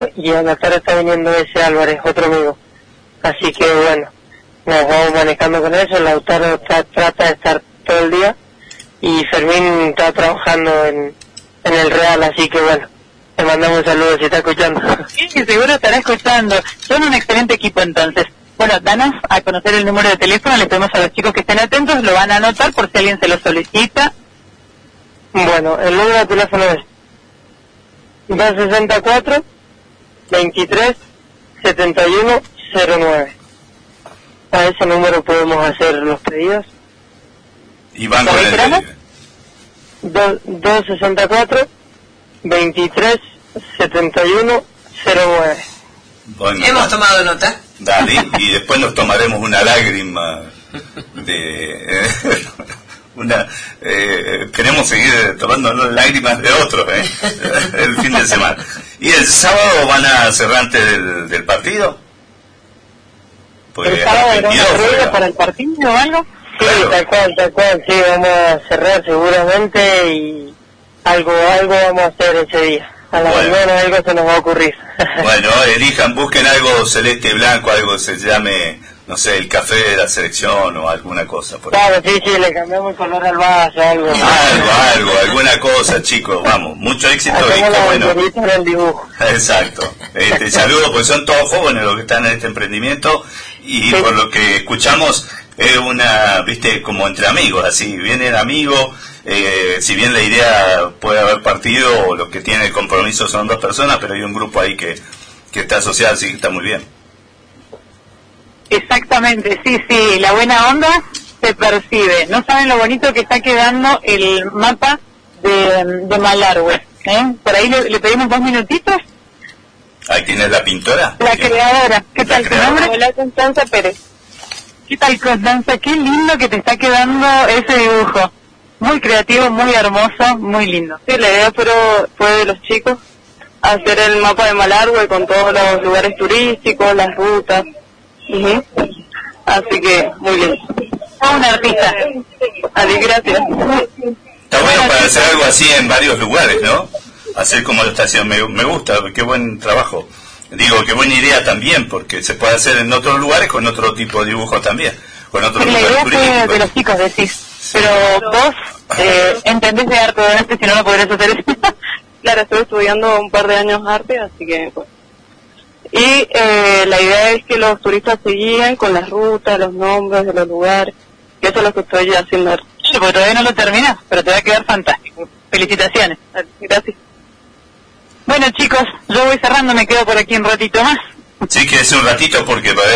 y a la tarde está viniendo ese Álvarez, otro amigo. Así que bueno, nos vamos manejando con eso. Lautaro trata de estar todo el día y Fermín está trabajando en el Real, así que bueno, te mandamos un saludo si está escuchando. Sí, seguro estará escuchando. Son un excelente equipo entonces. Bueno, danos a conocer el número de teléfono, le pedimos a los chicos que estén atentos, lo van a anotar por si alguien se lo solicita. Bueno, el número de teléfono es 264 23 71 09. A ese número podemos hacer los pedidos. Y van con el 264 23 71 09. Bueno, hemos tomado nota. Dale, y después nos tomaremos una lágrima de queremos seguir tomando lágrimas de otros el fin de semana. ¿Y el sábado van a cerrar antes del partido? Pues ¿el sábado era una rueda para el partido o algo? Sí, claro. tal cual, sí, vamos a cerrar seguramente y algo vamos a hacer ese día. A la mañana algo se nos va a ocurrir. Bueno, elijan, busquen algo celeste blanco, algo que se llame, no sé, el café de la selección o alguna cosa. Claro, sí, le cambiamos el color al vaso, algo. Alguna cosa, chicos, vamos, mucho éxito. El dibujo. Exacto. Saludos, pues son todos jóvenes los que están en este emprendimiento y sí, por lo que escuchamos es una, viste, como entre amigos, así, vienen amigos. Si bien la idea puede haber partido, o lo que tiene el compromiso son dos personas, pero hay un grupo ahí que está asociado, así que está muy bien. Exactamente, sí, la buena onda se percibe. No saben lo bonito que está quedando el mapa de Malargüe, Por ahí le pedimos 2 minutitos. Ahí tienes la pintora. La creadora. ¿Qué tal tu nombre? Hola, Constanza Pérez. ¿Qué tal, Constanza? Qué lindo que te está quedando ese dibujo. Muy creativo, muy hermoso, muy lindo. Sí, la idea fue de los chicos hacer el mapa de Malargüe con todos los lugares turísticos, las rutas. Así que, muy bien. Un artista. Así, gracias. Está bueno para hacer algo así en varios lugares, ¿no? Hacer como lo está haciendo, me gusta, qué buen trabajo. Digo, qué buena idea también, porque se puede hacer en otros lugares con otro tipo de dibujo también. Con otros lugares turísticos. La idea fue de los chicos, decís. Pero vos entendés de arte, obviamente, si no, no podrías hacer eso. Claro, estuve estudiando un par de años arte, así que pues. Y la idea es que los turistas se guíen con las rutas, los nombres de los lugares, que eso es lo que estoy haciendo. Sí, porque todavía no lo terminas, pero te va a quedar fantástico. Felicitaciones. Gracias. Bueno, chicos, yo voy cerrando, me quedo por aquí un ratito más. Sí, que es un ratito porque